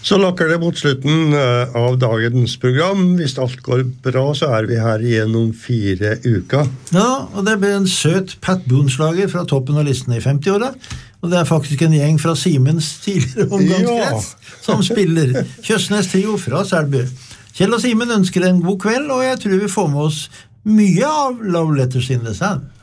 Så lakker det mot slutten av dagens program. Hvis alt går bra, så vi her igjennom 4 uker. Ja, og det blir en søt Pat Boone-slager fra toppen av listen i 50-åra. Og det faktisk en gjeng fra Siemens tidligere omgangskrets som spiller Kjøsnes Trio fra Selby. Kjell og Simen ønsker en god kveld, og jeg tror vi får med oss mye av Love Letters in the Sand.